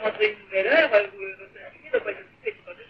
rentrer une nouvelle heure, votre inscrit ne doit pas être occupé, c'est pas de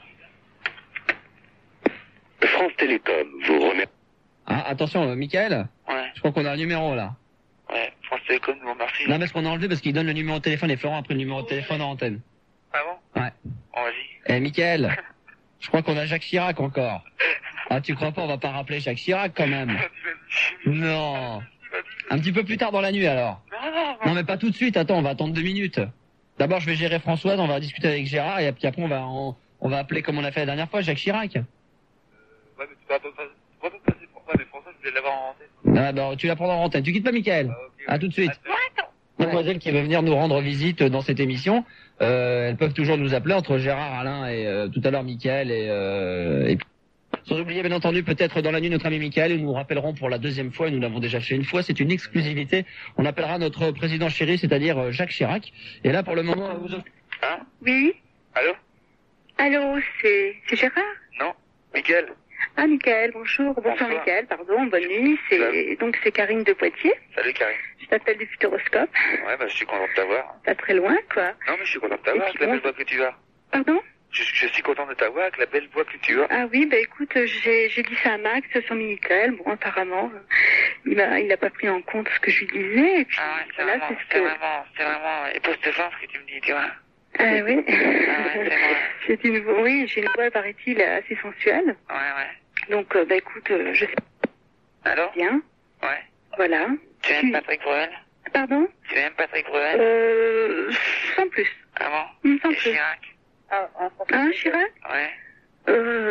suite. France Télécom vous remercie. Ah, attention, Michael. Ouais. Je crois qu'on a un numéro là. Ouais, France Télécom vous remercie. Non, parce qu'on a enlevé parce qu'il donne le numéro de téléphone et Florent a pris le numéro de téléphone en antenne. Ah bon? Ouais. Bon, vas-y. Eh, Michael, je crois qu'on a Jacques Chirac encore. Ah, tu crois pas, on va pas rappeler Jacques Chirac quand même. Non. Un petit peu plus tard dans la nuit alors. Non, mais pas tout de suite, attends, on va attendre 2 minutes. D'abord, je vais gérer Françoise, on va discuter avec Gérard et puis après on va appeler comme on l'a fait la dernière fois, Jacques Chirac. Ouais, mais tu vas pas passer pour moi, mais François, je vais l'avoir en antenne. Ah, bah, tu la prends en antenne. Tu quittes pas, Michael. Okay. À tout de suite. Mademoiselle qui veut venir nous rendre visite dans cette émission, elles peuvent toujours nous appeler entre Gérard, Alain et tout à l'heure Michael et sans oublier bien entendu peut-être dans la nuit notre ami Michael, et nous rappellerons pour la 2e fois, et nous l'avons déjà fait une fois, c'est une exclusivité, on appellera notre président chéri, c'est-à-dire Jacques Chirac, et là pour le moment vous... Hein? Oui. Allô? Allô, c'est Gérard? Non, Mickaël. Ah, Michael, bonjour. Bonsoir, Michael, pardon, bonne nuit. Donc, c'est Karine de Poitiers. Salut, Karine. Je t'appelle du Futuroscope. Ouais, bah, je suis content de t'avoir. Pas très loin, quoi. Non, mais je suis content de t'avoir avec la belle voix que tu as. Pardon? Je suis content de t'avoir avec la belle voix que tu as. Ah oui, bah écoute, j'ai dit ça à Max sur Minitel. Bon, apparemment, il a pas pris en compte ce que je lui disais. Et puis, Ah ouais, voilà, c'est vraiment époustouflant ce que tu me dis, tu vois. Ah oui. Ah ouais, c'est vrai. Oui, j'ai une voix, paraît-il, assez sensuelle. Ouais. Donc, bah écoute, je sais Alors? bien. Ouais. Voilà. Tu aimes Patrick Bruel? Pardon? Tu aimes Patrick Bruel? Sans plus. Ah bon? Sans Et plus. Chirac? Chirac? Ouais.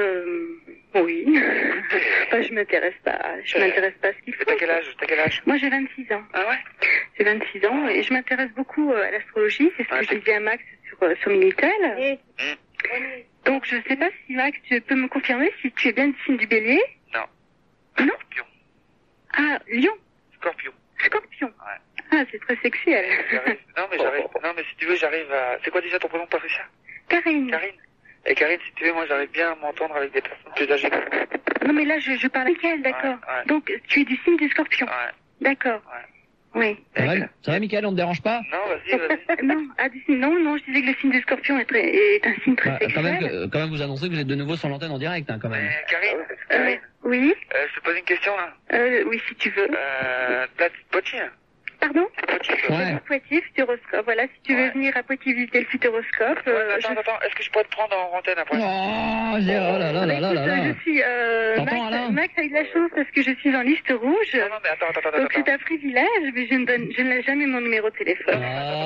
Oui. Enfin, je m'intéresse pas à ce qu'il faut. T'as quel âge? Moi, j'ai 26 ans. Ah ouais? J'ai 26 ans et je m'intéresse beaucoup à l'astrologie. C'est ce que je disais à Max sur Minitel. Donc, je sais pas si Max, tu peux me confirmer si tu es bien du signe du Bélier? Non. Non? Scorpion. Ah, Lion? Scorpion. Ouais. Ah, c'est très sexuel. Non, mais si tu veux, j'arrive à... C'est quoi déjà ton prénom, Patricia? Karine. Et Karine, si tu veux, moi, j'arrive bien à m'entendre avec des personnes plus âgées que moi. Non, mais là, je parle avec elle, d'accord. Ouais. Donc, tu es du signe du Scorpion. Ouais. D'accord. Ouais. Oui. Ça va, Michael, on te dérange pas? Non, vas-y. Non, je disais que le signe du Scorpion est un signe très sexuel. Quand même vous annoncez que vous êtes de nouveau sur l'antenne en direct, hein, quand même. Karine? Oui. Je te pose une question, là. Oui, si tu veux. Poitiers. Pardon? Ouais. Poitiers, Futuroscope. Voilà, si tu veux venir à Poitiers visiter le Futuroscope. Attends, est-ce que je pourrais te prendre en antenne après? Oh, Gérard, là. Je suis, T'entends, Alain? Max a eu de la chance parce que je suis en liste rouge. Non, mais attends. Donc c'est un privilège, mais je ne laisse jamais mon numéro de téléphone.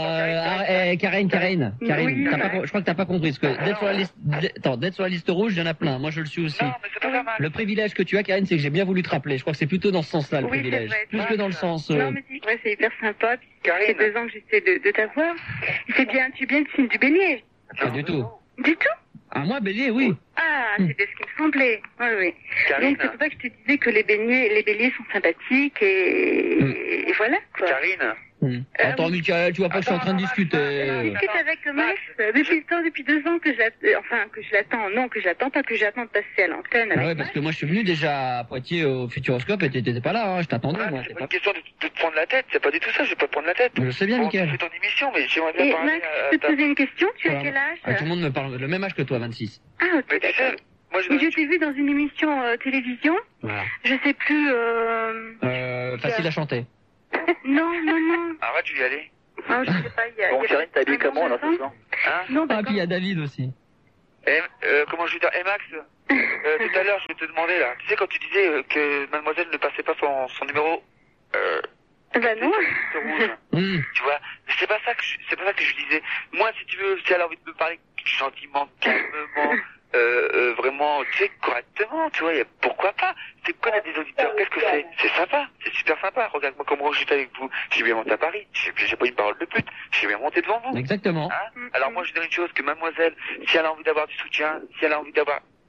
Karine, Oui. je crois que t'as pas compris, parce que d'être sur la liste rouge, il y en a plein. Moi, je le suis aussi. Non, mais c'est pas mal. Le privilège que tu as, Karine, c'est que j'ai bien voulu te rappeler. Je crois que c'est plutôt dans ce sens-là, le privilège. Vrai, Plus que dans le sens... Non, mais c'est vrai, c'est hyper sympa. Puis, Karine. ça fait 2 ans que j'essaie de t'avoir. Tu es bien du signe du Bélier. Pas du tout. Du tout? Ah, moi, Bélier, oui. Ah, c'était ce qui me semblait. Oui. Karine. Donc c'est pour ça que je te disais que les béliers sont sympathiques et voilà, quoi. Karine. Attends, Michael, tu vois pas que je suis en train de discuter. Je discute avec Max depuis 2 ans que je l'attends, pas que j'attends de passer à l'antenne avec Ah ouais, parce que moi, je suis venu déjà à Poitiers au Futuroscope et t'étais pas là, hein. Je t'attendais, moi. C'est pas une question de te prendre la tête, c'est pas du tout ça, je vais pas te prendre la tête. Je sais bien, Michael. C'est ton émission, mais j'aimerais bien Et parler Max, je peux te poser une question? Tu as quel âge? Tout le monde me parle le même âge que toi, 26. Ah, ok, mais tu sais, d'accord. moi Je t'ai vu dans une émission télévision. Voilà. Je sais plus. Facile à chanter. Non. Arrête, tu y aller. Ah, je sais pas. Bon, Karine, t'as habillé comment alors ce soir? Hein? Non, Ah, puis il y a David aussi. Comment je vais dire? Max, tout à l'heure, je vais te demander là. Tu sais, quand tu disais que mademoiselle ne passait pas son numéro, bah non. rouge. Tu vois, mais c'est pas ça que je disais. Moi, si tu veux, si elle a envie de me parler gentiment, calmement, vraiment, tu sais, correctement, tu vois, pourquoi pas? C'est connaître des auditeurs, qu'est-ce que c'est? C'est sympa, c'est super sympa. Regarde-moi comment j'étais avec vous. J'ai bien monté à Paris, j'ai pas une parole de pute, j'ai bien monté devant vous. Exactement. Hein? Alors moi, je dirais une chose, que mademoiselle, si elle a envie d'avoir du soutien, si elle a envie d'avoir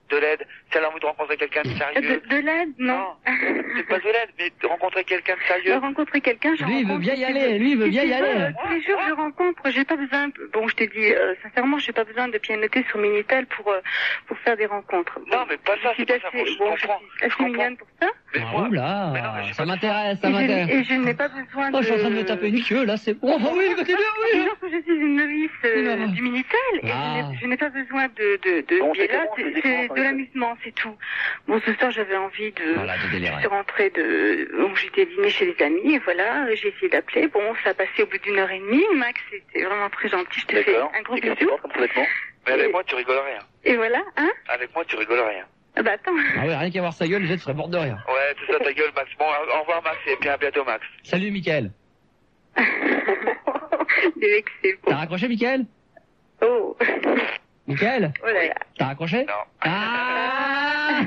de l'aide, si elle a envie de rencontrer quelqu'un de sérieux. De l'aide, non. C'est pas de l'aide, mais de rencontrer quelqu'un de sérieux. De rencontrer quelqu'un, je Lui, il veut bien y aller, Tous les jours, je rencontre, j'ai pas besoin, bon, je te dis, sincèrement, j'ai pas besoin de pianoter sur Minitel pour faire des rencontres. Bon, Non, mais pas ça, c'est pas ça, je comprends. Je suis assez mignonne pour ça. Mais moi, Oula, mais non, mais j'ai ça pas- m'intéresse, Et je n'ai pas besoin de... Oh, je suis en train de me taper une queue, là, c'est bon. Oh oui, c'est bien, oui. Disons que je suis une novice du Minitel et Ah. je n'ai pas besoin de Bon, et là, c'est c'est comment, de l'amusement, c'est tout. Bon, ce soir, j'avais envie de... Voilà, de délirer. Je suis rentrée donc j'étais dîner chez des amis et voilà, j'ai essayé d'appeler. Bon, ça a passé au bout d'1 heure et demie. Max était vraiment très gentil. Je te fais D'accord. un gros Et qu'est-ce que tu bisou. penses complètement? Mais avec moi, tu rigoles rien. Et voilà, hein? Avec moi, tu rigoles rien. Ah bah attends. Ah ouais, rien qu'à voir sa gueule, je serais morte de rire. Ouais, c'est ça ta gueule, Max. Bon, au revoir, Max, et puis à bientôt, Max. Salut, Mickaël. Il est vexé, T'as bon. raccroché, Mickaël? Oh. Mickaël? Oh là là. T'as raccroché? Non. Ah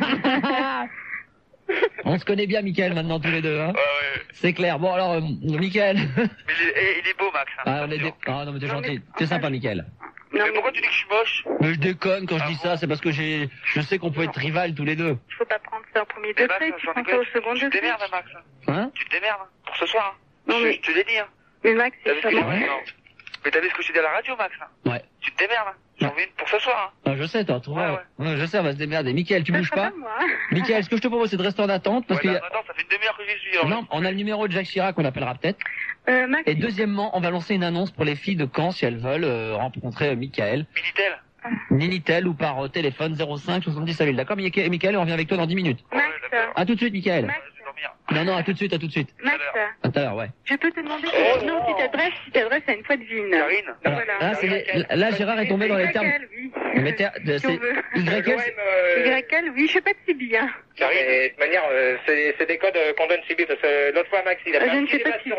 On se connaît bien, Mickaël, maintenant, tous les deux, hein. Ouais. C'est clair. Bon, alors, Mickaël. Mais il est beau, Max. Hein, Ah, ah, non, mais t'es gentil. T'es sympa, Mickaël. Non, mais pourquoi tu dis que je suis moche? Mais je déconne quand je dis ça, c'est parce que je sais qu'on peut être rival tous les deux. il faut pas prendre ça au premier Mais degré, Max, tu sans prends ça au déconner, second tu te degré. démerdes, Max. Hein? Tu te démerdes, hein, pour ce soir. Hein. Non, mais- Je te l'ai dit, hein. Mais Max, T'as vu c'est ce que vraiment... j'ai dit? Non. Mais t'as vu ce que je t'ai dit à la radio, Max? Hein. Ouais. Tu te démerdes, hein. J'en veux une pour ce soir, hein. Ah, je sais, toi, tu vois. Ouais. Ouais, je sais, on va se démerder. Mickaël, tu Ça bouges sera pas? moi. Mickaël, ce que je te propose, c'est de rester en attente, parce Ouais, qu'il y là, a... attends, ça fait une demi-heure que j'y suis. Alors. Non, on a le numéro de Jacques Chirac, on appellera peut-être. Max, Et deuxièmement, on va lancer une annonce pour les filles de Caen, si elles veulent rencontrer Mickaël. Minitel. Minitel ou par téléphone 05 70 à 1000. D'accord, Mickaël, on revient avec toi dans 10 minutes. Max, À tout de suite, Mickaël. Max, Je vais dormir. Non, à tout de suite, à tout de suite. Max, À tout à l'heure, ouais. je peux te demander non, si t'adresses à une fois de vigne. Karine. Alors, Voilà. là, Gérard est tombé dans les termes. Oui. Mais Si c'est on veut. YL. YL, oui, je sais pas de si bien. Karine, de toute manière, c'est des codes qu'on donne CB, parce que l'autre fois, Max, il a fait Je un ne sais petit pas débat si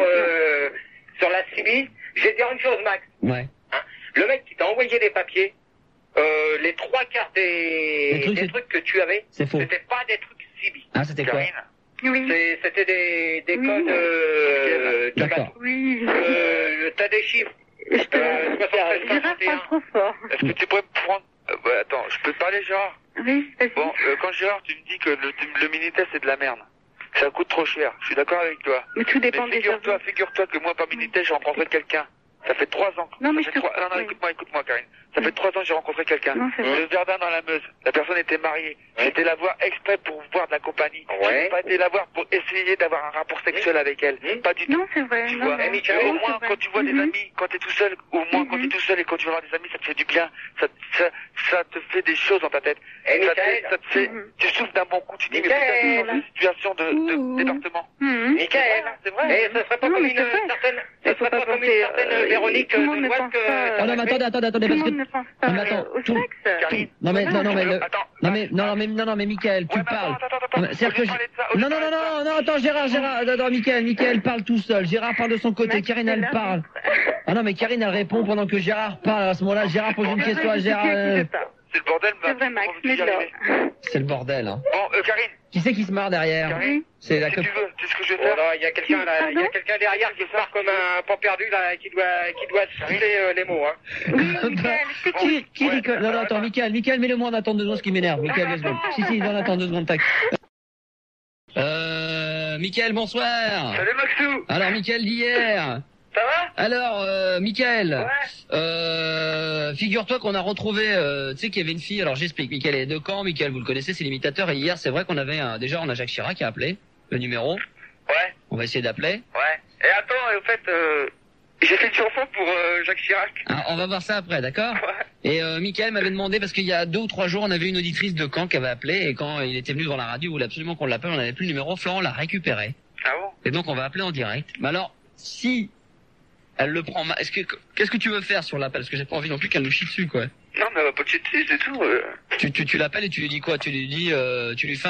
sur la CB. Je vais te dire une chose, Max. Ouais. Hein, le mec qui t'a envoyé les papiers, les 3/4 Les trucs, des trucs que tu avais, C'est faux. c'était pas des trucs CB. Ah, c'était quoi? Karine. Oui. C'était des Oui. codes de D'accord. bateau. Oui. T'as des chiffres. Je te... 73, Gérard 61. parle trop fort. Est-ce que tu pourrais me prendre... ouais, attends, je peux te parler, Gérard? Oui, vas-y. Bon, quand Gérard, tu me dis que le Minitel, c'est de la merde. Ça coûte trop cher. Je suis d'accord avec toi. Mais tout dépend Mais des gens. figure-toi que moi, par Minitel, j'ai rencontré quelqu'un. Ça fait 3 ans. Non, mais Ça je fait te- Non, oui. écoute-moi, Karine. Ça fait 3 ans que j'ai rencontré quelqu'un. Non, c'est vrai. Le Verdun dans la Meuse. La personne était mariée. Ouais. J'étais la voir exprès pour voir de la compagnie. Ouais. J'ai pas été la voir pour essayer d'avoir un rapport sexuel avec elle. Pas du tout. Non, c'est vrai. Tu non, vois, non. Michael, au Non, moins c'est vrai. quand tu vois des Mhm. amis, quand t'es tout seul, au moins quand t'es tout seul et quand tu vas voir des amis, ça te fait du bien. Ça te fait des choses dans ta tête. Ça te fait, Mhm. tu souffles d'un bon coup, tu dis, mais Michael. putain, je suis dans une situation de département. Mhm. Michael, C'est vrai. Et ce serait pas Non, comme mais une c'est vrai. certaine, Il ce faut serait pas pas comme penser, une certaine Véronique tout le monde de ne l'Ouest pense que... pas, Ah non, mais attendez, Tout parce le monde que... ne pense pas Non, mais attends, au tout- sexe. Karine. Non, mais, Voilà. Attends. non, mais, Mickaël, tu Ouais, mais parles. attends. Non, mais c'est-à-dire que Au lieu de parler de ça, au lieu non, de non, parler de ça. non, attends, Gérard, non, Mickaël parle tout seul. Gérard parle de son côté, Max, Karine, c'est elle là. parle. Ah non, mais Karine, elle répond pendant que Gérard parle. À ce moment-là, Gérard pose une question à Gérard. C'est le bordel, C'est vrai, Max, mais là. C'est le bordel, hein. Bon, Karine, Qui c'est qui se marre derrière? Karine, C'est la si copine. tu veux, tu sais ce que je vais Oh faire? là, il y a quelqu'un là, il y a quelqu'un derrière qui se marre comme un pan perdu là, qui doit siffler les mots, hein. Oui, Michael, je t'écoute. Qui rigole? Non, attends, Mickaël, mets-le-moi en attente 2 secondes, ce qui m'énerve. Mickaël, 2 secondes. Si, on attend 2 secondes, tac. Mickaël, bonsoir. Salut Maxou. Alors, Mickaël d'hier. Ça va? Alors, Mickaël, figure-toi qu'on a retrouvé, tu sais qu'il y avait une fille, alors j'explique, Mickaël est de Caen, Mickaël, vous le connaissez, c'est l'imitateur, et hier, c'est vrai qu'on avait déjà, on a Jacques Chirac qui a appelé, le numéro, Ouais, on va essayer d'appeler. ouais. Et attends, et au fait, j'ai fait une chanson pour Jacques Chirac. Ah, on va voir ça après, d'accord? Ouais. Et Mickaël m'avait demandé, parce qu'il y a 2 ou 3 jours, on avait une auditrice de Caen qui avait appelé, et quand il était venu devant la radio, il voulait absolument qu'on l'appelle, on n'avait plus le numéro, Florent l'a récupéré. Ah bon? Et donc on va appeler en direct. Mais alors, si elle le prend, qu'est-ce que tu veux faire sur l'appel? Parce que j'ai pas envie non plus qu'elle nous chie dessus, quoi. Non, mais elle va pas te chier dessus, c'est tout. Tu l'appelles et tu lui dis quoi? Tu lui dis, tu lui fais